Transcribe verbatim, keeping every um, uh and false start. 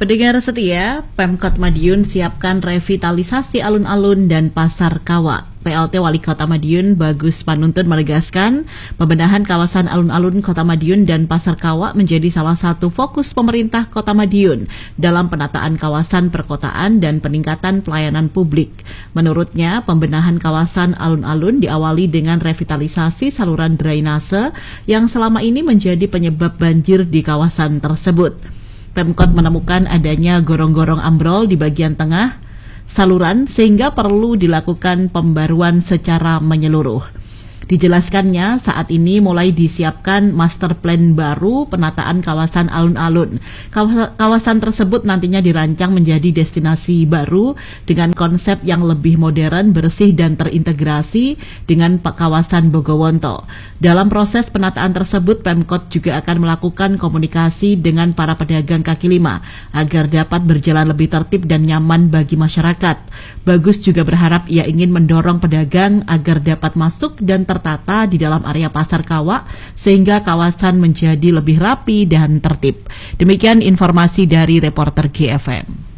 Pendengar setia, Pemkot Madiun siapkan revitalisasi alun-alun dan pasar kawah. P L T Wali Kota Madiun Bagus Panuntun menegaskan, pembenahan kawasan alun-alun Kota Madiun dan pasar kawah menjadi salah satu fokus pemerintah Kota Madiun dalam penataan kawasan perkotaan dan peningkatan pelayanan publik. Menurutnya, pembenahan kawasan alun-alun diawali dengan revitalisasi saluran drainase yang selama ini menjadi penyebab banjir di kawasan tersebut. Pemkot menemukan adanya gorong-gorong ambrol di bagian tengah saluran sehingga perlu dilakukan pembaruan secara menyeluruh. Dijelaskannya, saat ini mulai disiapkan master plan baru penataan kawasan alun-alun. Kawasan tersebut nantinya dirancang menjadi destinasi baru dengan konsep yang lebih modern, bersih, dan terintegrasi dengan kawasan Bogowonto. Dalam proses penataan tersebut, Pemkot juga akan melakukan komunikasi dengan para pedagang kaki lima agar dapat berjalan lebih tertib dan nyaman bagi masyarakat. Bagus juga berharap ia ingin mendorong pedagang agar dapat masuk dan tertata di dalam area pasar kawah sehingga kawasan menjadi lebih rapi dan tertib. Demikian informasi dari reporter G F M.